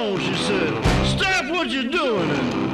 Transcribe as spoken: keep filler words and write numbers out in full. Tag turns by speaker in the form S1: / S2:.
S1: on, she said. Stop what you're doing and